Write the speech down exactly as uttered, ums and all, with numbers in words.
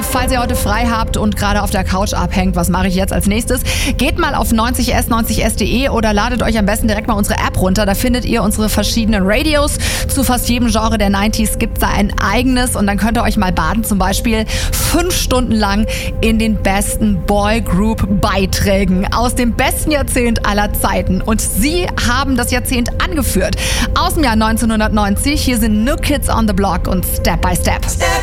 falls ihr heute frei habt und gerade auf der Couch abhängt, was mache ich jetzt als nächstes? Geht mal auf neunzig s neunzig s punkt de oder ladet euch am besten direkt mal unsere App runter. Da findet ihr unsere verschiedenen Radios. Zu fast jedem Genre der neunziger gibt es da ein eigenes und dann könnt ihr euch mal baden, zum Beispiel fünf Stunden lang in den besten Boygroup-Beiträgen aus dem besten Jahrzehnt aller Zeiten. Und sie haben das Jahrzehnt angeführt. Aus dem Jahr neunzehnhundertneunzig. Hier sind New Kids on the Block und Step by Step.